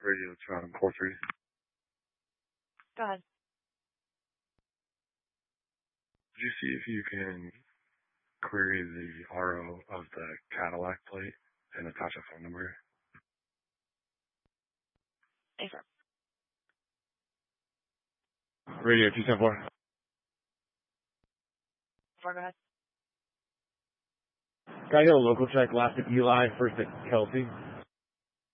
Radio Toronto 43. Go ahead. Could you see if you can query the RO of the Cadillac plate and attach a phone number? Affirm. Radio 274. Go ahead. Can I get a local check? Last at Eli, first at Kelsey.